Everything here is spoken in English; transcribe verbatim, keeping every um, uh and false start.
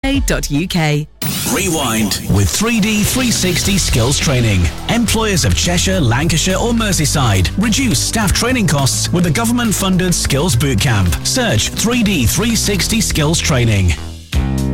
dot U K. Rewind with three D three sixty Skills Training. Employers of Cheshire, Lancashire or Merseyside, reduce staff training costs with the government-funded Skills Bootcamp. Search three D three sixty Skills Training.